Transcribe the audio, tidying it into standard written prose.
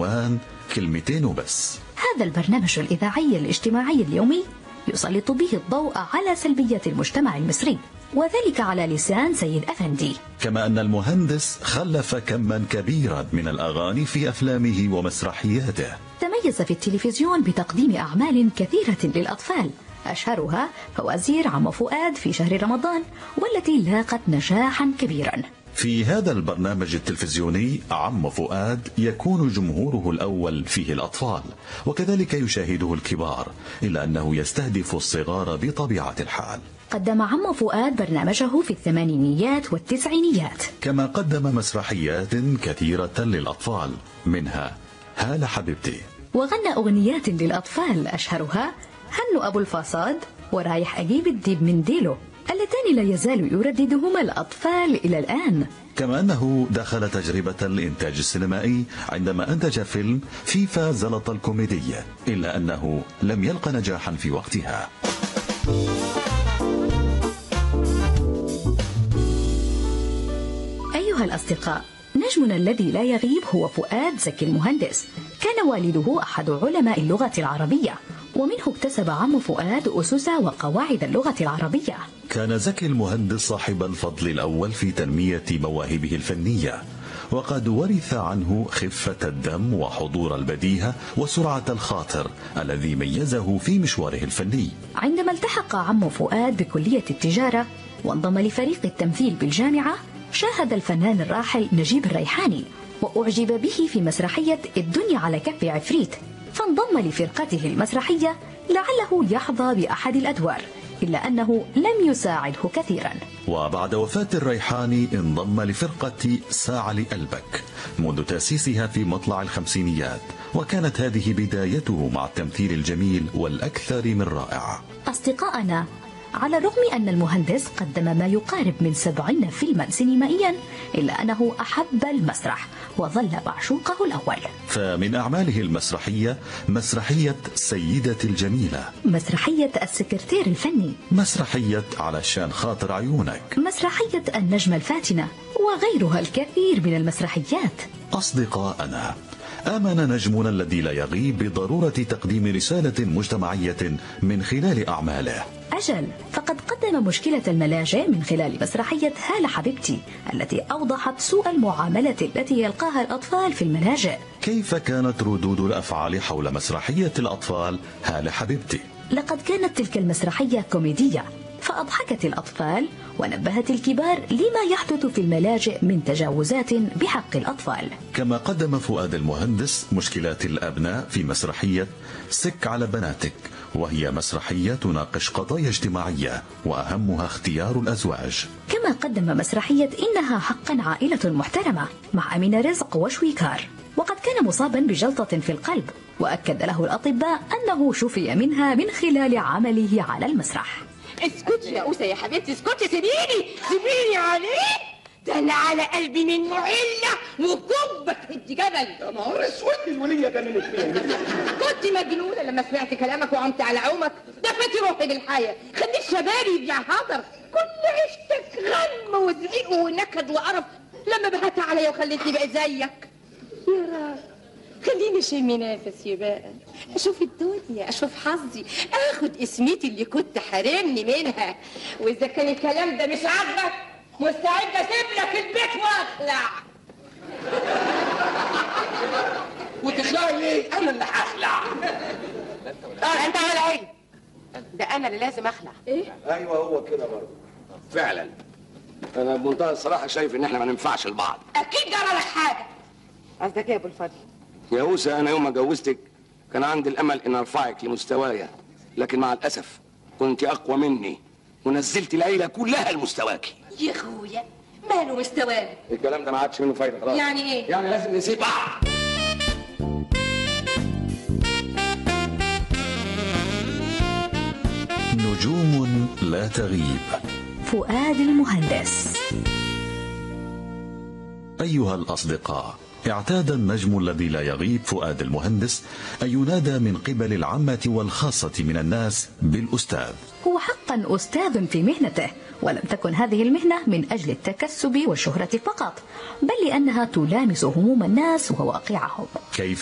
بعنوان كلمتين وبس. هذا البرنامج الإذاعي الاجتماعي اليومي يسلط به الضوء على سلبية المجتمع المصري، وذلك على لسان سيد أفندي. كما أن المهندس خلف كما كبيرا من الأغاني في أفلامه ومسرحياته. تميز في التلفزيون بتقديم أعمال كثيرة للأطفال، أشهرها فوازير عم فؤاد في شهر رمضان، والتي لاقت نجاحا كبيرا. في هذا البرنامج التلفزيوني عم فؤاد يكون جمهوره الأول فيه الأطفال، وكذلك يشاهده الكبار، إلا أنه يستهدف الصغار بطبيعة الحال. قدم عم فؤاد برنامجه في الثمانينيات والتسعينيات، كما قدم مسرحيات كثيرة للأطفال، منها هالة حبيبتي. وغنى أغنيات للأطفال أشهرها هنو أبو الفصاد ورايح أجيب الديب من ديله، اللتان لا يزال يرددهما الأطفال إلى الآن. كما أنه دخل تجربة الإنتاج السينمائي عندما أنتج فيلم فيفا زلط الكوميدية، إلا أنه لم يلق نجاحا في وقتها. أيها الأصدقاء، نجمنا الذي لا يغيب هو فؤاد زكي المهندس. كان والده أحد علماء اللغة العربية، ومنه اكتسب عم فؤاد أسس وقواعد اللغة العربية. كان زكي المهندس صاحب الفضل الأول في تنمية مواهبه الفنية، وقد ورث عنه خفة الدم وحضور البديهة وسرعة الخاطر الذي ميزه في مشواره الفني. عندما التحق عم فؤاد بكلية التجارة وانضم لفريق التمثيل بالجامعة، شاهد الفنان الراحل نجيب الريحاني وأعجب به في مسرحية الدنيا على كف عفريت، فانضم لفرقته المسرحية لعله يحظى بأحد الأدوار، إلا أنه لم يساعده كثيرا. وبعد وفاة الريحاني انضم لفرقة ساعة لقلبك منذ تأسيسها في مطلع الخمسينيات، وكانت هذه بدايته مع التمثيل الجميل والأكثر من رائع. أصدقائنا، على الرغم أن المهندس قدم ما يقارب من 70 فيلما سينمائيا، إلا أنه أحب المسرح وظل معشوقه الأول. فمن أعماله المسرحية مسرحية سيدة الجميلة، مسرحية السكرتير الفني، مسرحية علشان خاطر عيونك، مسرحية النجمة الفاتنة، وغيرها الكثير من المسرحيات. أصدقائنا، آمن نجمنا الذي لا يغيب بضرورة تقديم رسالة مجتمعية من خلال أعماله. أجل، فقد قدم مشكلة الملاجئ من خلال مسرحية هالة حبيبتي، التي أوضحت سوء المعاملة التي يلقاها الأطفال في الملاجئ. كيف كانت ردود الأفعال حول مسرحية الأطفال هالة حبيبتي؟ لقد كانت تلك المسرحية كوميدية، فأضحكت الأطفال ونبهت الكبار لما يحدث في الملاجئ من تجاوزات بحق الأطفال. كما قدم فؤاد المهندس مشكلات الأبناء في مسرحية سك على بناتك، وهي مسرحية تناقش قضايا اجتماعية وأهمها اختيار الأزواج. كما قدم مسرحية إنها حقا عائلة محترمة مع أمينة رزق وشويكار، وقد كان مصابا بجلطة في القلب، وأكد له الأطباء أنه شفي منها من خلال عمله على المسرح. اسكتي يا أوسة يا حبيبتي، اسكتي، سيبيني عليه، ده أنا على قلبي منه علة وكبك انت جبل. يا نهار اسود، الولية ده من فين؟ كنت مجنونة لما سمعت كلامك وعمت على عومك، دفتي روحي بالحياة، خلي الشباب يبيع هدر، كل عيشتك غم وزعيق ونكد وقرف، لما بهت عليا وخليتني بقى زيك. يا رب خليني شم نفسي بقى، اشوف الدنيا، اشوف حظي، اخد اسمتي اللي كنت حارمني منها. واذا كان الكلام ده مش عاجبك مستعد اسيب لك البيت واخلع. وتخلعي ليه؟ انا اللي هخلع. انت على عيني، ده انا اللي لازم اخلع. ايه؟ ايوه هو كده برضه فعلا. انا بمنتهى الصراحه شايف ان احنا ما ننفعش لبعض. اكيد جرى لك حاجه. قصدك ايه يا ابو الفضل؟ يا أوسة، أنا يوم ما جوزتك كان عندي الأمل إن أرفعك لمستوايا، لكن مع الأسف كنت أقوى مني ونزلت العيلة كلها لمستواكي. يا أخويا ماله مستوانا؟ الكلام ده ما عادش منه فايدة خلاص. يعني إيه؟ يعني لازم نسيب بعض. نجوم لا تغيب. فؤاد المهندس. أيها الأصدقاء، اعتاد النجم الذي لا يغيب فؤاد المهندس أن ينادى من قبل العامة والخاصة من الناس بالأستاذ. هو حقا أستاذ في مهنته، ولم تكن هذه المهنة من أجل التكسب والشهرة فقط، بل لأنها تلامس هموم الناس وواقعهم. كيف